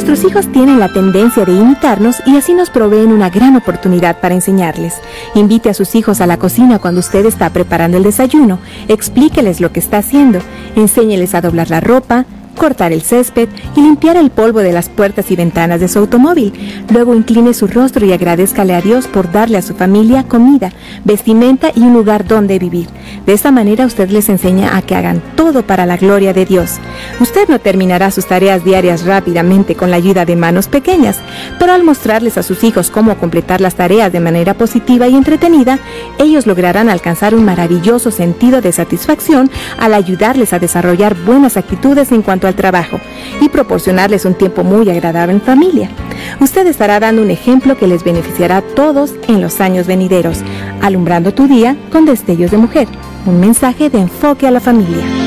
Nuestros hijos tienen la tendencia de imitarnos y así nos proveen una gran oportunidad para enseñarles. Invite a sus hijos a la cocina cuando usted está preparando el desayuno. Explíqueles lo que está haciendo. Enséñeles a doblar la ropa, cortar el césped y limpiar el polvo de las puertas y ventanas de su automóvil. Luego incline su rostro y agradézcale a Dios por darle a su familia comida, vestimenta y un lugar donde vivir. De esta manera usted les enseña a que hagan todo para la gloria de Dios. Usted no terminará sus tareas diarias rápidamente con la ayuda de manos pequeñas, pero al mostrarles a sus hijos cómo completar las tareas de manera positiva y entretenida, ellos lograrán alcanzar un maravilloso sentido de satisfacción al ayudarles a desarrollar buenas actitudes en cuanto al trabajo y proporcionarles un tiempo muy agradable en familia. Usted estará dando un ejemplo que les beneficiará a todos en los años venideros, alumbrando tu día con destellos de mujer. Un mensaje de enfoque a la familia.